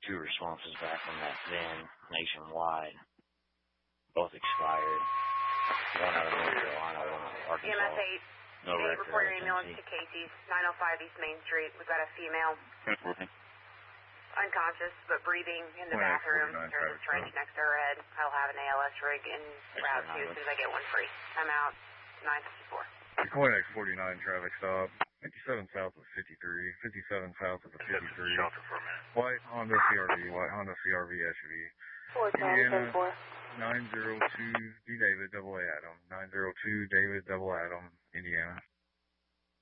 2 responses back from that VIN nationwide. Both expired. One out of North Carolina, one out of Arkansas. EMS 8. No record. Report your ambulance to Casey's, 905 East Main Street. We've got a female. Unconscious, but breathing in the bathroom. There's a syringe next to her head. I'll have an ALS rig en route to as soon as I get one free. I'm out. 954. Point X49 traffic stop. 57 south of 53. 57 south of the 53. White Honda CRV. White Honda CRV SUV. Indiana 902 D David double A Adam. 902 David double Adam, Indiana.